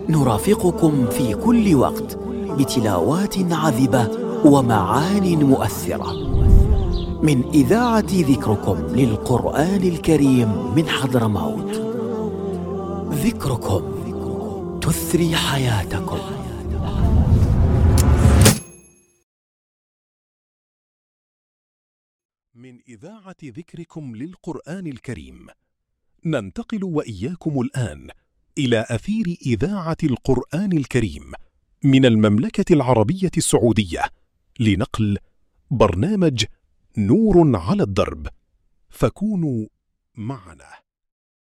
نرافقكم في كل وقت بتلاوات عذبة ومعان مؤثرة من إذاعة ذكركم للقرآن الكريم من حضرموت. ذكركم تثري حياتكم. من إذاعة ذكركم للقرآن الكريم ننتقل وإياكم الآن إلى أثير إذاعة القرآن الكريم من المملكة العربية السعودية لنقل برنامج نور على الدرب، فكونوا معنا.